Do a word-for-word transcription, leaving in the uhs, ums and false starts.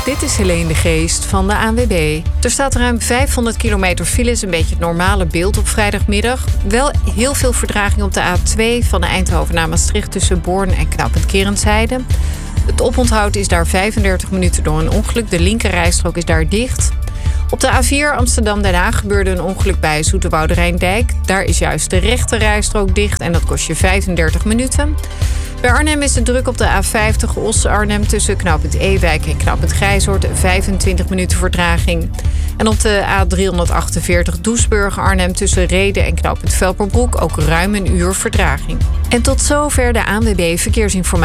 Dit is Helene de Geest van de A N W B. Er staat ruim vijfhonderd kilometer files, een beetje het normale beeld op vrijdagmiddag. Wel heel veel vertraging op de A twee van Eindhoven naar Maastricht tussen Born en Knooppunt Kerensheide. Het oponthoud is daar vijfendertig minuten door een ongeluk. De linkerrijstrook is daar dicht. Op de A vier Amsterdam-Den Haag gebeurde een ongeluk bij Zoeterwoude Rijndijk. Daar is juist de rechterrijstrook dicht en dat kost je vijfendertig minuten. Bij Arnhem is het druk op de A vijftig Os-Arnhem tussen knooppunt Ewijk en knooppunt Grijzoord, vijfentwintig minuten vertraging. En op de A driehonderdachtenveertig Doesburg-Arnhem tussen Rheden en knooppunt Velperbroek ook ruim een uur vertraging. En tot zover de A N W B Verkeersinformatie.